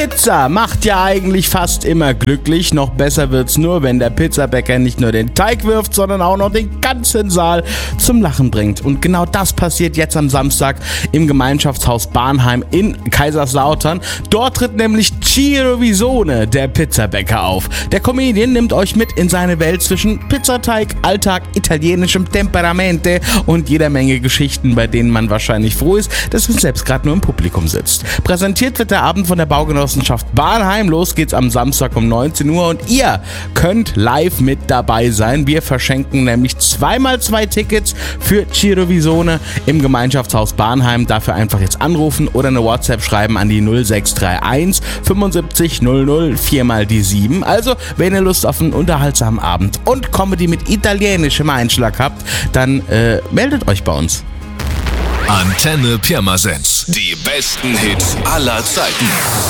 Pizza macht ja eigentlich fast immer glücklich. Noch besser wird's nur, wenn der Pizzabäcker nicht nur den Teig wirft, sondern auch noch den ganzen Saal zum Lachen bringt. Und genau das passiert jetzt am Samstag im Gemeinschaftshaus Barnheim in Kaiserslautern. Dort tritt nämlich Ciro Visone, der Pizzabäcker, auf. Der Comedian nimmt euch mit in seine Welt zwischen Pizzateig, Alltag, italienischem Temperamente und jeder Menge Geschichten, bei denen man wahrscheinlich froh ist, dass man selbst gerade nur im Publikum sitzt. Präsentiert wird der Abend von der Baugenossenschaft Barnheim. Los geht's am Samstag um 19 Uhr und ihr könnt live mit dabei sein. Wir verschenken nämlich 2x2 Tickets für Ciro Visone im Gemeinschaftshaus Barnheim. Dafür einfach jetzt anrufen oder eine WhatsApp schreiben an die 0631 75 00 4x7. Also, wenn ihr Lust auf einen unterhaltsamen Abend und Comedy mit italienischem Einschlag habt, dann meldet euch bei uns. Antenne Pirmasens. Die besten Hits aller Zeiten.